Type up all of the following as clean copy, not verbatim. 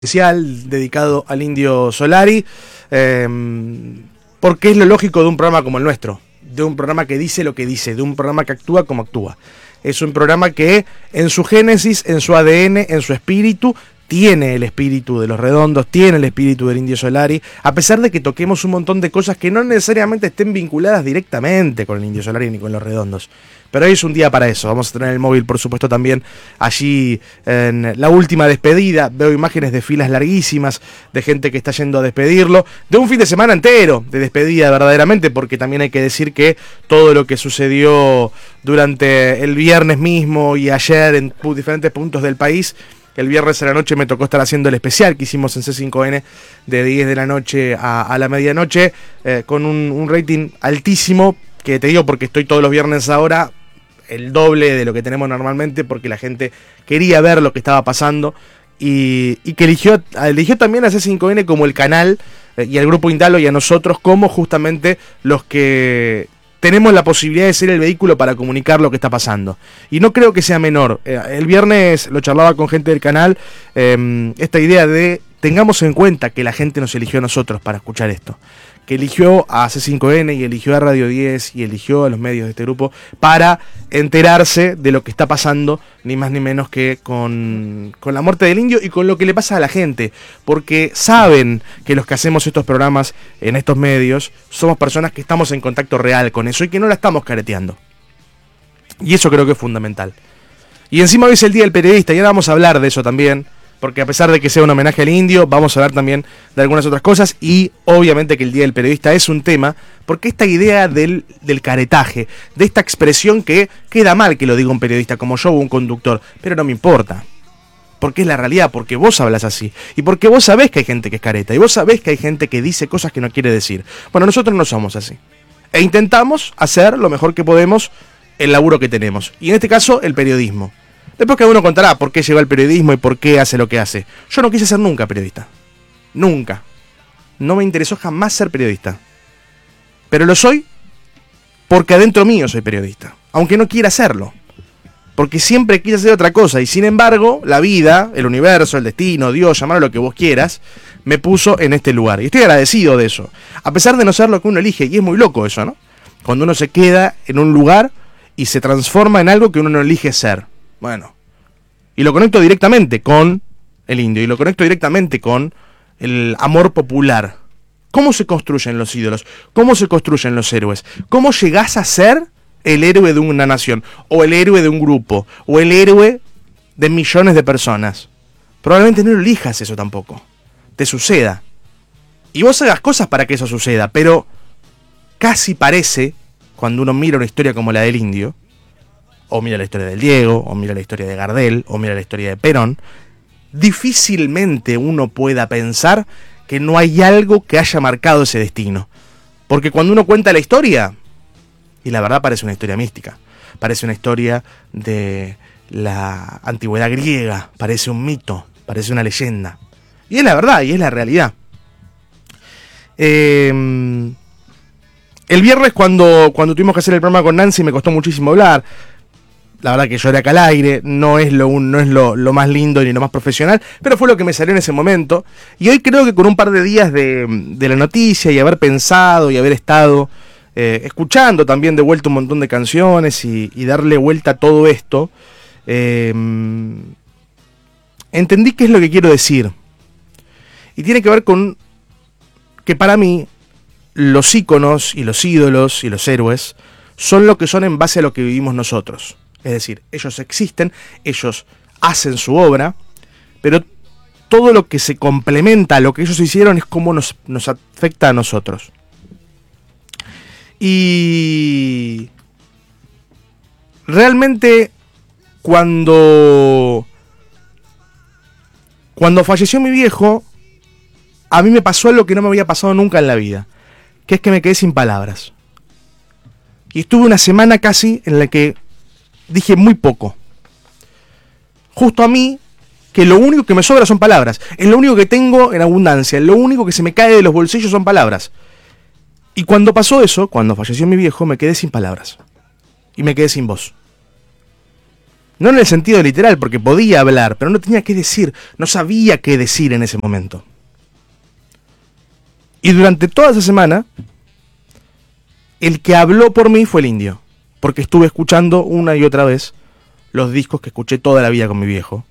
Especial dedicado al Indio Solari, porque es lo lógico de un programa como el nuestro, de un programa que dice lo que dice, de un programa que actúa como actúa. Es un programa que en su génesis, en su ADN, en su espíritu, tiene el espíritu de Los Redondos, tiene el espíritu del Indio Solari, a pesar de que toquemos un montón de cosas que no necesariamente estén vinculadas directamente con el Indio Solari ni con Los Redondos. Pero hoy es un día para eso. Vamos a tener el móvil, por supuesto, también allí en la última despedida. Veo imágenes de filas larguísimas de gente que está yendo a despedirlo, de un fin de semana entero de despedida verdaderamente, porque también hay que decir que todo lo que sucedió durante el viernes mismo y ayer en diferentes puntos del país. El viernes a la noche me tocó estar haciendo el especial que hicimos en C5N de 10 de la noche a la medianoche, con un rating altísimo, que te digo porque estoy todos los viernes ahora, el doble de lo que tenemos normalmente, porque la gente quería ver lo que estaba pasando y que eligió también a C5N como el canal, y al Grupo Indalo y a nosotros como justamente los que tenemos la posibilidad de ser el vehículo para comunicar lo que está pasando. Y no creo que sea menor. El viernes lo charlaba con gente del canal, esta idea de tengamos en cuenta que la gente nos eligió a nosotros para escuchar esto. Que eligió a C5N y eligió a Radio 10 y eligió a los medios de este grupo para enterarse de lo que está pasando, ni más ni menos que con la muerte del Indio y con lo que le pasa a la gente, porque saben que los que hacemos estos programas en estos medios somos personas que estamos en contacto real con eso y que no la estamos careteando. Y eso creo que es fundamental. Y encima hoy es el Día del Periodista y ahora vamos a hablar de eso también, porque a pesar de que sea un homenaje al Indio, vamos a hablar también de algunas otras cosas y obviamente que el Día del Periodista es un tema, porque esta idea del caretaje, de esta expresión que queda mal que lo diga un periodista como yo o un conductor, pero no me importa, porque es la realidad, porque vos hablas así, y porque vos sabés que hay gente que es careta, y vos sabés que hay gente que dice cosas que no quiere decir. Bueno, nosotros no somos así, e intentamos hacer lo mejor que podemos el laburo que tenemos, y en este caso el periodismo. Después cada uno contará por qué llegó al periodismo y por qué hace lo que hace. Yo no quise ser nunca periodista. Nunca. No me interesó jamás ser periodista. Pero lo soy porque adentro mío soy periodista. Aunque no quiera serlo. Porque siempre quise hacer otra cosa. Y sin embargo, la vida, el universo, el destino, Dios, llamarlo lo que vos quieras, me puso en este lugar. Y estoy agradecido de eso. A pesar de no ser lo que uno elige. Y es muy loco eso, ¿no? Cuando uno se queda en un lugar y se transforma en algo que uno no elige ser. Bueno, y lo conecto directamente con el Indio, y lo conecto directamente con el amor popular. ¿Cómo se construyen los ídolos? ¿Cómo se construyen los héroes? ¿Cómo llegás a ser el héroe de una nación? O el héroe de un grupo, o el héroe de millones de personas. Probablemente no lo elijas eso tampoco. Te suceda. Y vos hagas cosas para que eso suceda, pero casi parece, cuando uno mira una historia como la del Indio, o mira la historia del Diego, o mira la historia de Gardel, o mira la historia de Perón, difícilmente uno pueda pensar que no hay algo que haya marcado ese destino. Porque cuando uno cuenta la historia, y la verdad parece una historia mística, parece una historia de la antigüedad griega, parece un mito, parece una leyenda. Y es la verdad, y es la realidad. El viernes cuando tuvimos que hacer el programa con Nancy me costó muchísimo hablar. La verdad que lloré acá al aire, no es lo más lindo ni lo más profesional, pero fue lo que me salió en ese momento. Y hoy creo que con un par de días de la noticia y haber pensado y haber estado escuchando también de vuelta un montón de canciones y darle vuelta a todo esto, entendí qué es lo que quiero decir. Y tiene que ver con que para mí los íconos y los ídolos y los héroes son lo que son en base a lo que vivimos nosotros. Es decir, ellos existen, ellos hacen su obra, pero todo lo que se complementa a lo que ellos hicieron es cómo nos afecta a nosotros. Y realmente cuando falleció mi viejo, a mí me pasó algo que no me había pasado nunca en la vida, que es que me quedé sin palabras. Y estuve una semana casi en la que dije muy poco. Justo a mí, que lo único que me sobra son palabras. Es lo único que tengo en abundancia. Lo único que se me cae de los bolsillos son palabras. Y cuando pasó eso, cuando falleció mi viejo, me quedé sin palabras. Y me quedé sin voz. No en el sentido literal, porque podía hablar, pero no tenía qué decir, no sabía qué decir en ese momento. Y durante toda esa semana, el que habló por mí fue el indio, porque estuve escuchando una y otra vez los discos que escuché toda la vida con mi viejo.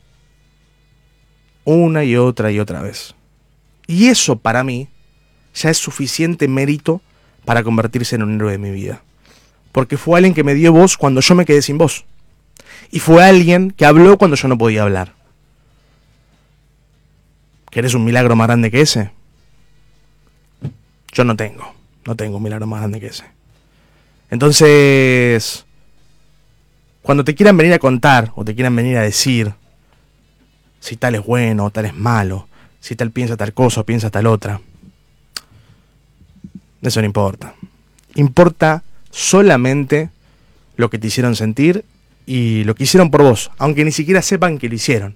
Una y otra vez. Y eso para mí ya es suficiente mérito para convertirse en un héroe de mi vida. Porque fue alguien que me dio voz cuando yo me quedé sin voz. Y fue alguien que habló cuando yo no podía hablar. ¿Querés un milagro más grande que ese? Yo no tengo un milagro más grande que ese. Entonces, cuando te quieran venir a contar o te quieran venir a decir si tal es bueno o tal es malo, si tal piensa tal cosa o piensa tal otra, eso no importa. Importa solamente lo que te hicieron sentir y lo que hicieron por vos, aunque ni siquiera sepan que lo hicieron.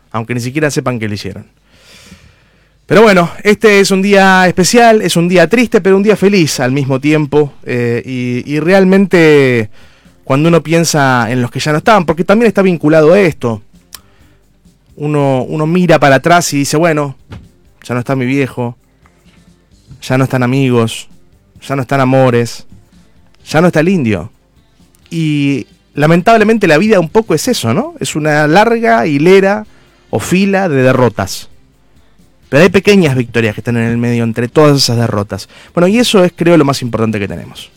Pero bueno, este es un día especial, es un día triste, pero un día feliz al mismo tiempo. Y realmente, cuando uno piensa en los que ya no estaban, porque también está vinculado a esto, uno mira para atrás y dice, bueno, ya no está mi viejo, ya no están amigos, ya no están amores, ya no está el indio. Y lamentablemente la vida un poco es eso, ¿no? Es una larga hilera o fila de derrotas. Pero hay pequeñas victorias que están en el medio entre todas esas derrotas. Bueno, y eso es, creo, lo más importante que tenemos.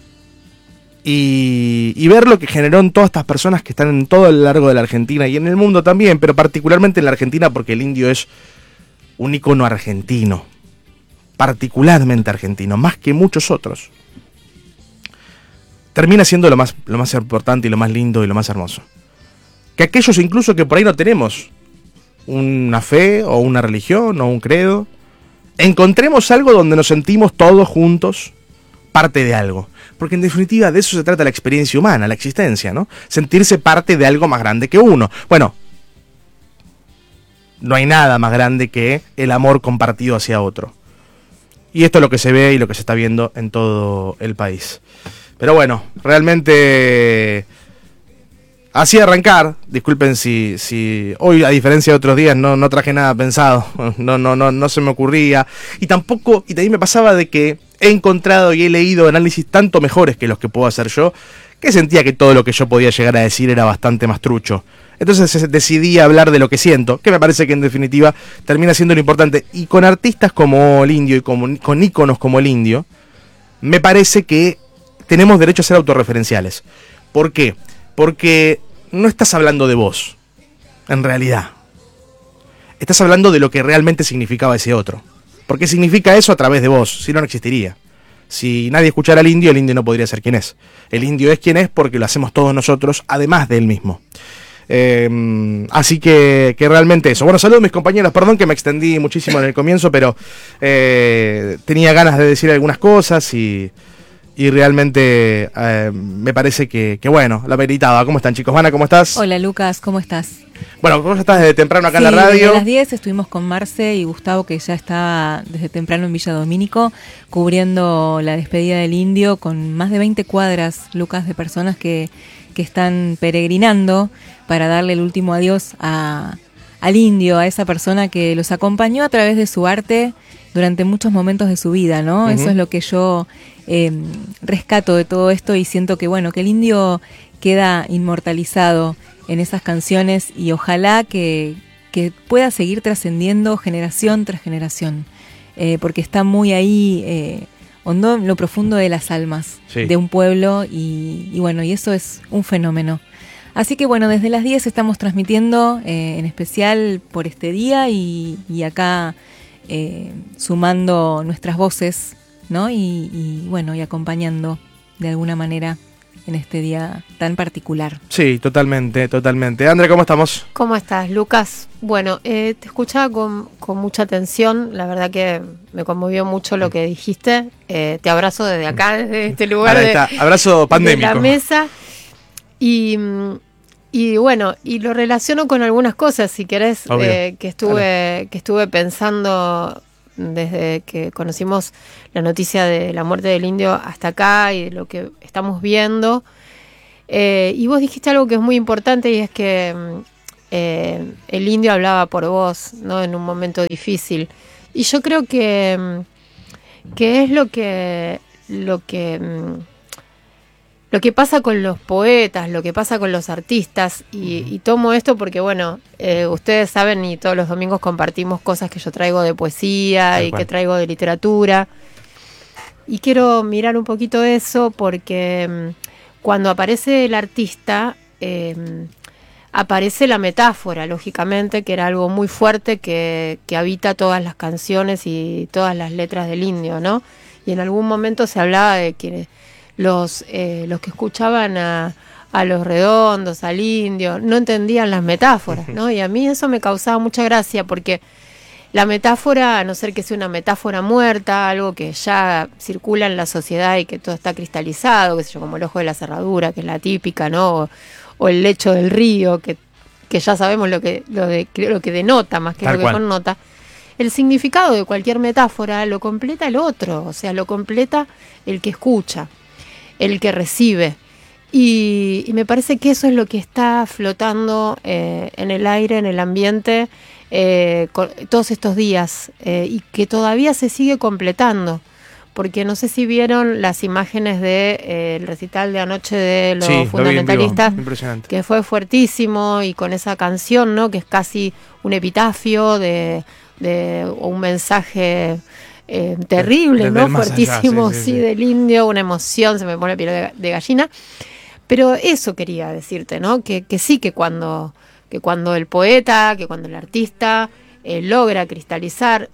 Y ver lo que generó en todas estas personas que están en todo el largo de la Argentina y en el mundo también, pero particularmente en la Argentina porque el indio es un ícono argentino. Particularmente argentino, más que muchos otros. Termina siendo lo más importante y lo más lindo y lo más hermoso. Que aquellos incluso que por ahí no tenemos una fe o una religión o un credo, encontremos algo donde nos sentimos todos juntos parte de algo. Porque en definitiva de eso se trata la experiencia humana, la existencia, ¿no? Sentirse parte de algo más grande que uno. Bueno, no hay nada más grande que el amor compartido hacia otro. Y esto es lo que se ve y lo que se está viendo en todo el país. Pero bueno, realmente así arrancar. Disculpen si hoy, a diferencia de otros días, no traje nada pensado. No se me ocurría. Y también me pasaba de que he encontrado y he leído análisis tanto mejores que los que puedo hacer yo, que sentía que todo lo que yo podía llegar a decir era bastante más trucho. Entonces decidí hablar de lo que siento, que me parece que en definitiva termina siendo lo importante. Y con artistas como el indio y con íconos como el indio, me parece que tenemos derecho a ser autorreferenciales. ¿Por qué? Porque no estás hablando de vos, en realidad. Estás hablando de lo que realmente significaba ese otro. Porque significa eso a través de vos, si no, no existiría. Si nadie escuchara al indio, el indio no podría ser quien es. El indio es quien es porque lo hacemos todos nosotros, además de él mismo. Así que realmente eso. Bueno, saludos mis compañeros, perdón que me extendí muchísimo en el comienzo, pero tenía ganas de decir algunas cosas y realmente me parece que bueno, la meritaba. ¿Cómo están, chicos? Vana, ¿cómo estás? Hola, Lucas, ¿cómo estás? Bueno, vos ya estás desde temprano acá en la radio. Desde las 10 estuvimos con Marce y Gustavo, que ya está desde temprano en Villa Domínico, cubriendo la despedida del indio con más de 20 cuadras, Lucas, de personas que están peregrinando para darle el último adiós al indio, a esa persona que los acompañó a través de su arte durante muchos momentos de su vida, ¿no? Uh-huh. Eso es lo que yo rescato de todo esto y siento que, bueno, que el indio queda inmortalizado en esas canciones y ojalá que pueda seguir trascendiendo generación tras generación, porque está muy ahí hondo en lo profundo de las almas, sí, de un pueblo y bueno, y eso es un fenómeno. Así que bueno, desde las 10 estamos transmitiendo en especial por este día y acá sumando nuestras voces, ¿no? Y bueno, y acompañando de alguna manera en este día tan particular. Sí, totalmente, totalmente. André, ¿cómo estamos? ¿Cómo estás, Lucas? Bueno, te escuchaba con mucha atención, la verdad que me conmovió mucho lo que dijiste. Te abrazo desde acá, desde este lugar abrazo pandémico. De la mesa. Y bueno, y lo relaciono con algunas cosas, si querés, que estuve pensando desde que conocimos la noticia de la muerte del indio hasta acá y de lo que estamos viendo. Y vos dijiste algo que es muy importante, y es que el indio hablaba por vos, ¿no? En un momento difícil. Y yo creo que es lo que pasa con los poetas, lo que pasa con los artistas, y tomo esto porque, bueno, ustedes saben, y todos los domingos compartimos cosas que yo traigo de poesía y que traigo de literatura, y quiero mirar un poquito eso porque cuando aparece el artista, aparece la metáfora, lógicamente, que era algo muy fuerte que habita todas las canciones y todas las letras del indio, ¿no? Y en algún momento se hablaba de que los que escuchaban a Los Redondos, al indio, no entendían las metáforas, ¿no? Y a mí eso me causaba mucha gracia porque la metáfora, a no ser que sea una metáfora muerta, algo que ya circula en la sociedad y que todo está cristalizado, qué sé yo, como el ojo de la cerradura, que es la típica, ¿no? O el lecho del río, que ya sabemos lo que denota más que lo que connota. El significado de cualquier metáfora lo completa el otro, o sea, lo completa el que escucha, el que recibe. Y me parece que eso es lo que está flotando en el aire, en el ambiente, todos estos días, y que todavía se sigue completando. Porque no sé si vieron las imágenes del recital de anoche de los fundamentalistas, que fue fuertísimo, y con esa canción, ¿no? Que es casi un epitafio o un mensaje terrible, ¿no? Fuertísimo, allá, sí, del indio, una emoción, se me pone piel de gallina. Pero eso quería decirte, ¿no? Que sí, que cuando el poeta, que cuando el artista logra cristalizar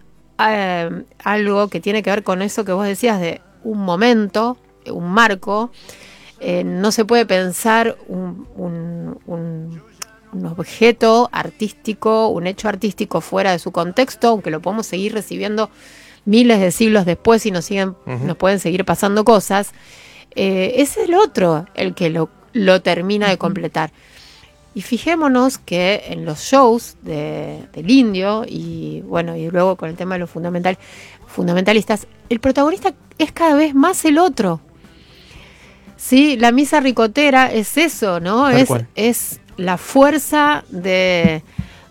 algo que tiene que ver con eso que vos decías de un momento, un marco, no se puede pensar un objeto artístico, un hecho artístico fuera de su contexto, aunque lo podemos seguir recibiendo miles de siglos después y nos pueden seguir pasando cosas. Es el otro el que lo termina de completar. Y fijémonos que en los shows del indio, y bueno, y luego con el tema de los fundamentalistas, el protagonista es cada vez más el otro. Sí, la misa ricotera es eso, ¿no? Es la fuerza de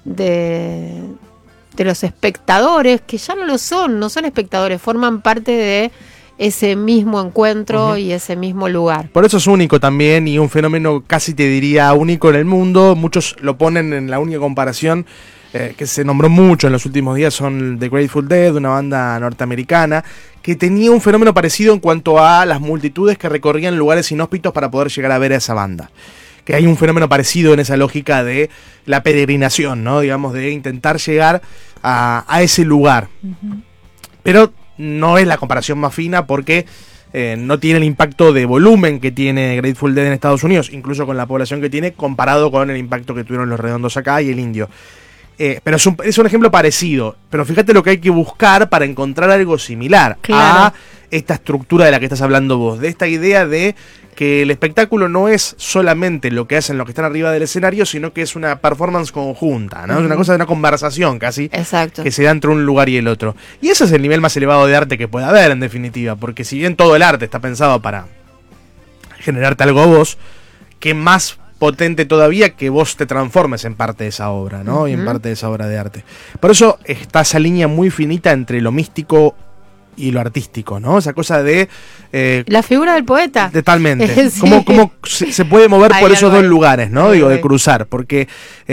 los espectadores, que ya no son espectadores, forman parte de ese mismo encuentro y ese mismo lugar. Por eso es único también, y un fenómeno casi te diría único en el mundo. Muchos lo ponen en la única comparación que se nombró mucho en los últimos días, son The Grateful Dead, una banda norteamericana que tenía un fenómeno parecido en cuanto a las multitudes que recorrían lugares inhóspitos para poder llegar a ver a esa banda. Que hay un fenómeno parecido en esa lógica de la peregrinación, ¿no? Digamos, de intentar llegar a ese lugar. Pero no es la comparación más fina porque no tiene el impacto de volumen que tiene Grateful Dead en Estados Unidos, incluso con la población que tiene, comparado con el impacto que tuvieron Los Redondos acá y el indio. Pero es un ejemplo parecido. Pero fíjate lo que hay que buscar para encontrar algo similar a esta estructura de la que estás hablando vos, de esta idea de que el espectáculo no es solamente lo que hacen los que están arriba del escenario, sino que es una performance conjunta, ¿no? Es una cosa de una conversación casi. Exacto. Que se da entre un lugar y el otro. Y ese es el nivel más elevado de arte que puede haber, en definitiva, porque si bien todo el arte está pensado para generarte algo a vos, que más potente todavía que vos te transformes en parte de esa obra, ¿no? Y en parte de esa obra de arte. Por eso está esa línea muy finita entre lo místico y lo artístico, ¿no? Esa cosa de la figura del poeta. Totalmente. Sí. ¿Cómo se puede mover por esos dos lugares, ¿no? Digo, de cruzar, porque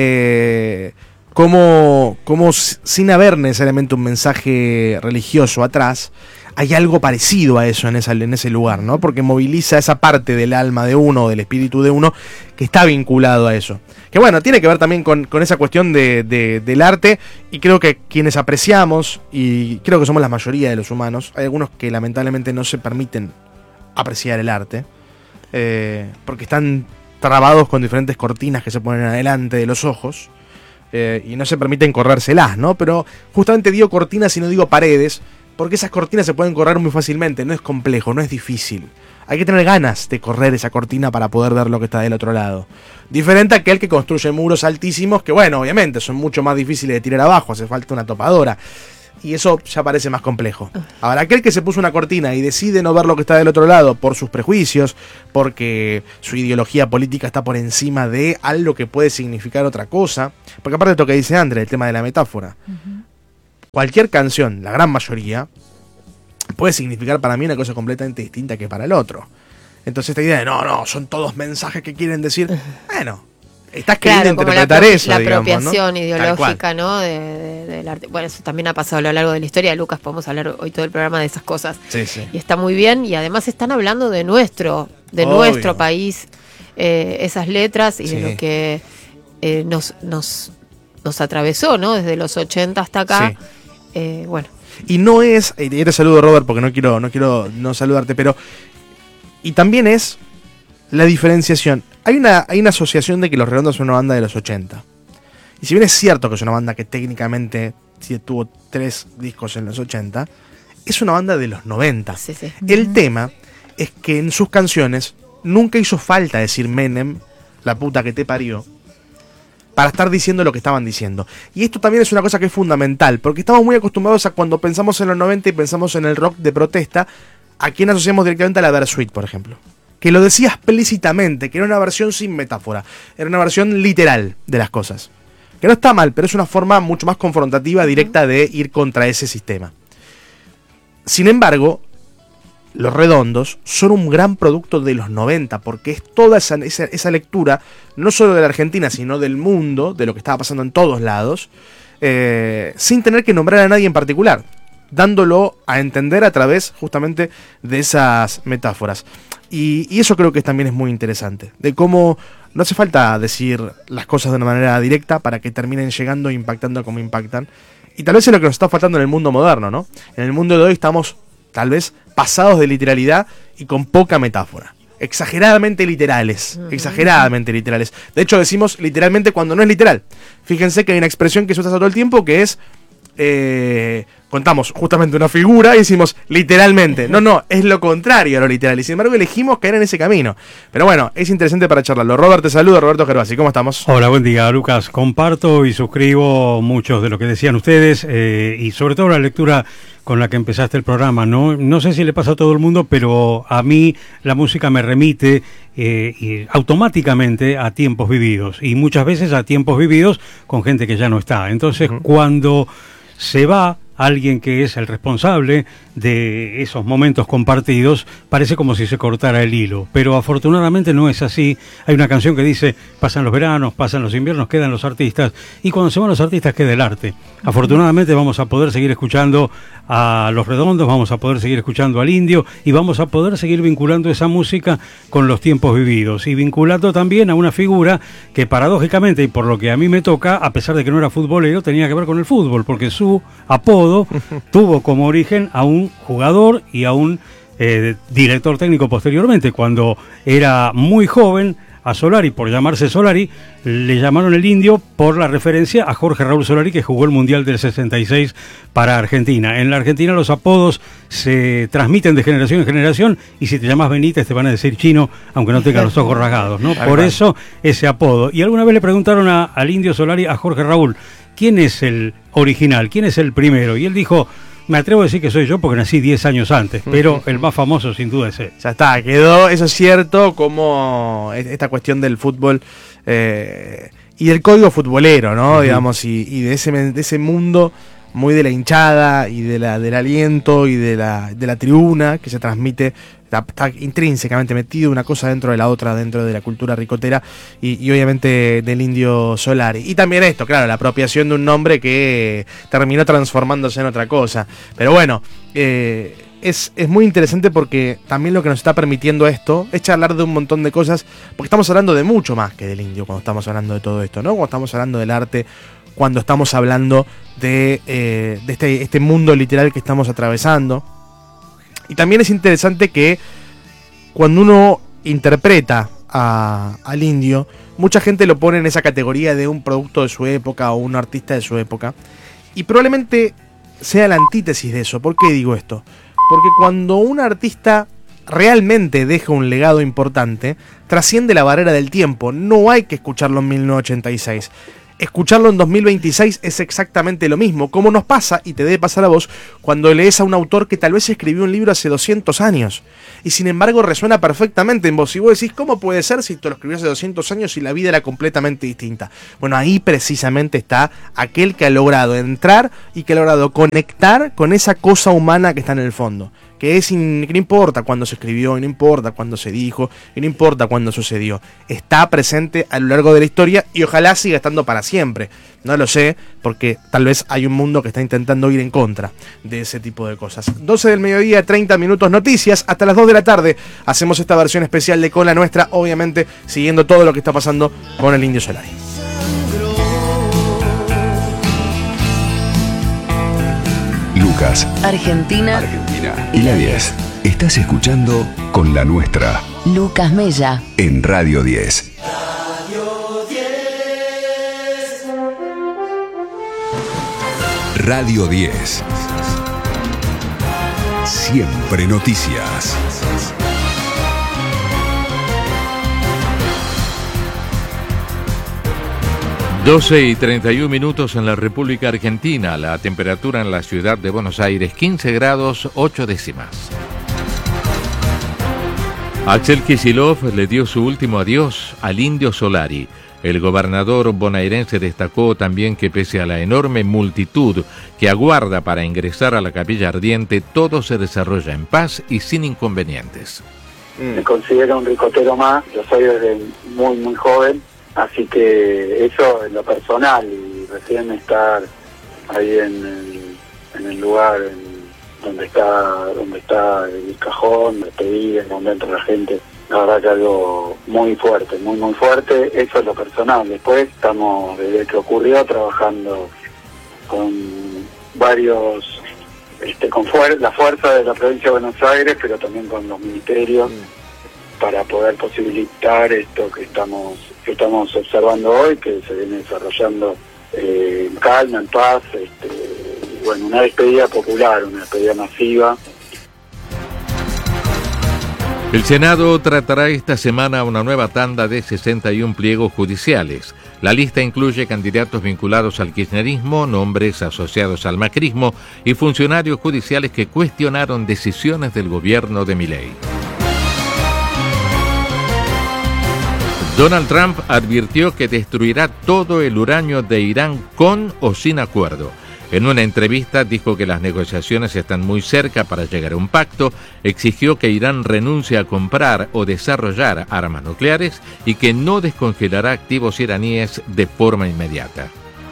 como sin haber necesariamente un mensaje religioso atrás, hay algo parecido a eso en ese lugar, ¿no? Porque moviliza esa parte del alma de uno, del espíritu de uno, que está vinculado a eso. Que bueno, tiene que ver también con esa cuestión del arte, y creo que quienes apreciamos, y creo que somos la mayoría de los humanos, hay algunos que lamentablemente no se permiten apreciar el arte, porque están trabados con diferentes cortinas que se ponen adelante de los ojos, y no se permiten corrérselas, ¿no? Pero justamente digo cortinas y no digo paredes, porque esas cortinas se pueden correr muy fácilmente, no es complejo, no es difícil. Hay que tener ganas de correr esa cortina para poder ver lo que está del otro lado. Diferente a aquel que construye muros altísimos, que bueno, obviamente son mucho más difíciles de tirar abajo, hace falta una topadora. Y eso ya parece más complejo. Ahora, aquel que se puso una cortina y decide no ver lo que está del otro lado por sus prejuicios, porque su ideología política está por encima de algo que puede significar otra cosa, porque aparte de lo que dice André, el tema de la metáfora, cualquier canción, la gran mayoría, puede significar para mí una cosa completamente distinta que para el otro. Entonces esta idea de no, son todos mensajes que quieren decir, bueno, estás queriendo interpretar eso, la digamos, apropiación, ¿no? ideológica, ¿no? Del arte. Bueno, eso también ha pasado a lo largo de la historia. Lucas, podemos hablar hoy todo el programa de esas cosas. Sí, sí. Y está muy bien. Y además están hablando de nuestro país, esas letras y Sí. de lo que nos atravesó, ¿no? Desde los 80 hasta acá. Sí. Bueno. Y no es, y te saludo, Robert, porque no quiero no saludarte, pero y también es la diferenciación. Hay una asociación de que Los Redondos son una banda de los 80. Y si bien es cierto que es una banda que técnicamente sí tuvo 3 discos en los 80, es una banda de los 90. Sí, sí. El tema es que en sus canciones nunca hizo falta decir Menem, la puta que te parió, para estar diciendo lo que estaban diciendo. Y esto también es una cosa que es fundamental, porque estamos muy acostumbrados a cuando pensamos en los 90 y pensamos en el rock de protesta, a quien asociamos directamente a la Versuit, por ejemplo. Que lo decía explícitamente, que era una versión sin metáfora, era una versión literal de las cosas. Que no está mal, pero es una forma mucho más confrontativa, directa de ir contra ese sistema. Sin embargo, Los Redondos son un gran producto de los 90, porque es toda esa lectura, no solo de la Argentina, sino del mundo, de lo que estaba pasando en todos lados, sin tener que nombrar a nadie en particular, dándolo a entender a través justamente de esas metáforas. Y eso creo que también es muy interesante, de cómo no hace falta decir las cosas de una manera directa para que terminen llegando e impactando como impactan. Y tal vez es lo que nos está faltando en el mundo moderno, ¿no? En el mundo de hoy estamos tal vez pasados de literalidad y con poca metáfora. Exageradamente literales. De hecho decimos literalmente cuando no es literal. Fíjense que hay una expresión que se usa todo el tiempo que es... contamos justamente una figura y decimos literalmente. No, es lo contrario a lo literal. Y sin embargo elegimos caer en ese camino. Pero bueno, es interesante para charlarlo. Robert, te saludo. Roberto Gervasi, ¿cómo estamos? Hola, buen día, Lucas. Comparto y suscribo muchos de lo que decían ustedes y sobre todo la lectura con la que empezaste el programa. No sé si le pasa a todo el mundo, pero a mí la música me remite y automáticamente a tiempos vividos y muchas veces a tiempos vividos con gente que ya no está. Entonces, cuando se va alguien que es el responsable de esos momentos compartidos, parece como si se cortara el hilo, pero afortunadamente no es así. Hay una canción que dice, pasan los veranos, pasan los inviernos, quedan los artistas, y cuando se van los artistas queda el arte. Afortunadamente vamos a poder seguir escuchando a Los Redondos, vamos a poder seguir escuchando al Indio, y vamos a poder seguir vinculando esa música con los tiempos vividos, y vinculando también a una figura que paradójicamente, y por lo que a mí me toca, a pesar de que no era futbolero, tenía que ver con el fútbol, porque su apodo tuvo como origen a un jugador y a un director técnico posteriormente. Cuando era muy joven, a Solari, por llamarse Solari, le llamaron el Indio por la referencia a Jorge Raúl Solari, que jugó el Mundial del 66 para Argentina. En la Argentina los apodos se transmiten de generación en generación, y si te llamas Benítez te van a decir Chino, aunque no tengas los ojos rasgados, ¿no? Por eso ese apodo. Y alguna vez le preguntaron al Indio Solari, a Jorge Raúl, ¿quién es el original? ¿Quién es el primero? Y él dijo, me atrevo a decir que soy yo porque nací 10 años antes, pero el más famoso sin duda es él. Ya está, quedó, eso es cierto, como esta cuestión del fútbol y del código futbolero, ¿no? Digamos, y de ese mundo muy de la hinchada y del aliento y de la tribuna que se transmite. Está intrínsecamente metido una cosa dentro de la otra, dentro de la cultura ricotera y obviamente del Indio Solari. Y también esto, claro, la apropiación de un nombre que terminó transformándose en otra cosa. Pero bueno, es muy interesante porque también lo que nos está permitiendo esto es charlar de un montón de cosas, porque estamos hablando de mucho más que del Indio cuando estamos hablando de todo esto, ¿no? Cuando estamos hablando del arte, cuando estamos hablando de este mundo literal que estamos atravesando. Y también es interesante que cuando uno interpreta al Indio, mucha gente lo pone en esa categoría de un producto de su época o un artista de su época. Y probablemente sea la antítesis de eso. ¿Por qué digo esto? Porque cuando un artista realmente deja un legado importante, trasciende la barrera del tiempo. No hay que escucharlo en 1986. escucharlo en 2026 es exactamente lo mismo, como nos pasa, y te debe pasar a vos, cuando lees a un autor que tal vez escribió un libro hace 200 años, y sin embargo resuena perfectamente en vos, y vos decís, ¿cómo puede ser si te lo escribió hace 200 años y la vida era completamente distinta? Bueno, ahí precisamente está aquel que ha logrado entrar y que ha logrado conectar con esa cosa humana que está en el fondo, que no importa cuándo se escribió, y no importa cuándo se dijo, y no importa cuándo sucedió, está presente a lo largo de la historia y ojalá siga estando para siempre. No lo sé, porque tal vez hay un mundo que está intentando ir en contra de ese tipo de cosas. 12 del mediodía, 30 minutos, noticias, hasta las 2 de la tarde hacemos esta versión especial de Con la Nuestra, obviamente siguiendo todo lo que está pasando con el Indio Solari. Lucas, Argentina y la 10. Estás escuchando Con la Nuestra. Lucas Mella En Radio 10. Radio 10. Siempre noticias. Doce y 31 minutos en la República Argentina. La temperatura en la ciudad de Buenos Aires, 15 grados 8 décimas. Axel Kicillof le dio su último adiós al Indio Solari. El gobernador bonaerense destacó también que pese a la enorme multitud que aguarda para ingresar a la Capilla Ardiente, todo se desarrolla en paz y sin inconvenientes. Me considero un ricotero más, yo soy desde muy joven. Así que eso en lo personal, y recién estar ahí en el lugar donde está el cajón, despedir, donde entra la gente, la verdad que algo muy fuerte, muy fuerte. Eso es lo personal. Después estamos, desde que ocurrió, trabajando con varios, con la fuerza de la provincia de Buenos Aires, pero también con los ministerios, para poder posibilitar esto que estamos observando hoy, que se viene desarrollando en calma, en paz, bueno, una despedida popular, una despedida masiva. El Senado tratará esta semana una nueva tanda de 61 pliegos judiciales. La lista incluye candidatos vinculados al kirchnerismo, nombres asociados al macrismo y funcionarios judiciales que cuestionaron decisiones del gobierno de Milei. Donald Trump advirtió que destruirá todo el uranio de Irán con o sin acuerdo. En una entrevista dijo que las negociaciones están muy cerca para llegar a un pacto, exigió que Irán renuncie a comprar o desarrollar armas nucleares y que no descongelará activos iraníes de forma inmediata.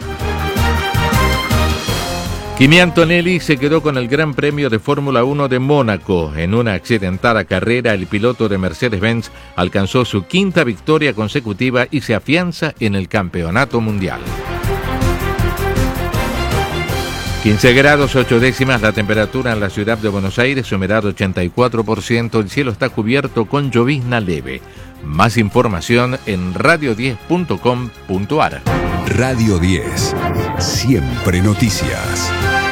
Kimi Antonelli se quedó con el Gran Premio de Fórmula 1 de Mónaco. En una accidentada carrera, el piloto de Mercedes-Benz alcanzó su quinta victoria consecutiva y se afianza en el campeonato mundial. 15 grados 8 décimas la temperatura en la ciudad de Buenos Aires, humedad 84%, el cielo está cubierto con llovizna leve. Más información en radio10.com.ar. Radio 10. Siempre noticias.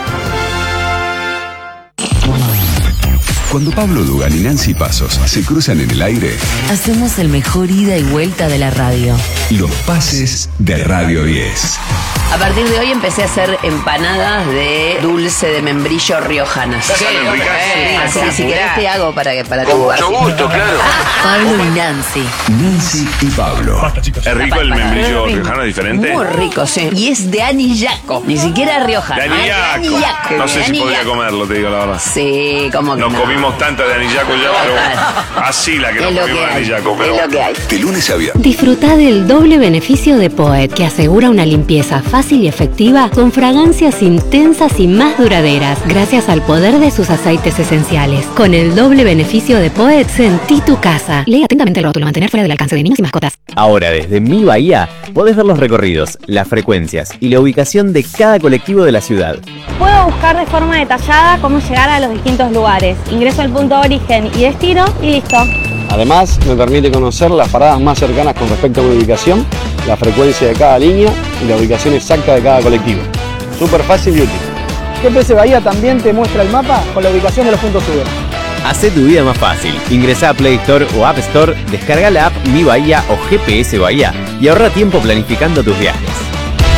Cuando Pablo Dugan y Nancy Pasos se cruzan en el aire, hacemos el mejor ida y vuelta de la radio. Los pases de Radio 10. A partir de hoy empecé a hacer empanadas de dulce de membrillo riojanas. Así si querés te hago para tu mucho gusto, claro. Pablo y Nancy. Nancy y Pablo. Basta, chicos. ¿Es rico el membrillo riojano diferente? Muy rico, sí. Y es de anillaco, ni siquiera riojano. De anillaco. No sé si podría comerlo, te digo la verdad. Sí, como que no comimos tanto de anillaco ya, pero así la que no comimos de anillaco. Es lo que hay. De lunes a viernes. Disfruta del doble beneficio de Poet, que asegura una limpieza fácil y efectiva con fragancias intensas y más duraderas, gracias al poder de sus aceites esenciales. Con el doble beneficio de Poet, sentí tu casa. Lee atentamente el rótulo, mantener fuera del alcance de niños y mascotas. Ahora, desde Mi Bahía, podés ver los recorridos, las frecuencias y la ubicación de cada colectivo de la ciudad. Puedo buscar de forma detallada cómo llegar a los distintos lugares. Ingreso al punto de origen y destino y listo. Además, me permite conocer las paradas más cercanas con respecto a una ubicación, la frecuencia de cada línea y la ubicación exacta de cada colectivo. Súper fácil y útil. GPS Bahía también te muestra el mapa con la ubicación de los puntos Uber. Hacé tu vida más fácil. Ingresá a Play Store o App Store, descarga la app Mi Bahía o GPS Bahía y ahorra tiempo planificando tus viajes.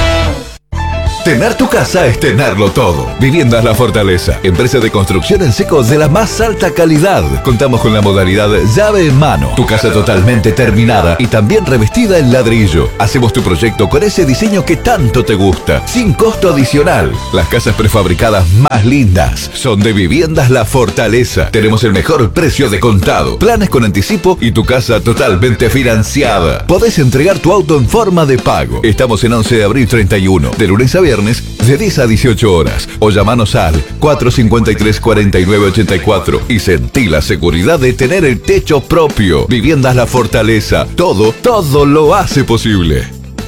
Tener tu casa es tenerlo todo. Viviendas La Fortaleza, empresa de construcción en seco de la más alta calidad. Contamos con la modalidad llave en mano. Tu casa totalmente terminada y también revestida en ladrillo. Hacemos tu proyecto con ese diseño que tanto te gusta, sin costo adicional. Las casas prefabricadas más lindas son de Viviendas La Fortaleza. Tenemos el mejor precio de contado, planes con anticipo y tu casa totalmente financiada. Podés entregar tu auto en forma de pago. Estamos en 11 de abril 31, de lunes a viernes, de 10 a 18 horas. O llamanos al 453-4984 y sentí la seguridad de tener el techo propio. Viviendas La Fortaleza. Todo lo hace posible.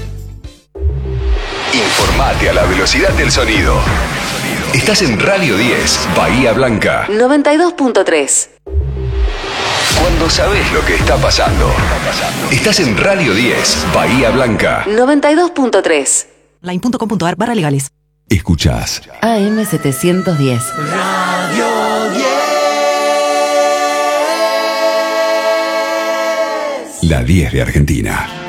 Informate a la velocidad del sonido. Estás en Radio 10, Bahía Blanca. 92.3. Cuando sabes lo que está pasando. Estás en Radio 10, Bahía Blanca. 92.3. line.com.ar/legales. Escuchás AM710. Radio 10. la 10 de Argentina.